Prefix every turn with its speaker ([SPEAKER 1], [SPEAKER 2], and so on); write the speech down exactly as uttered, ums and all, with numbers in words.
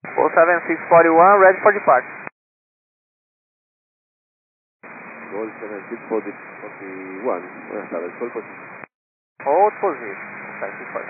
[SPEAKER 1] four seven six four one, ready for departure.
[SPEAKER 2] Gol seven six four one. Buenas tardes, ¿cuál posición?
[SPEAKER 1] Hold position. Thank you for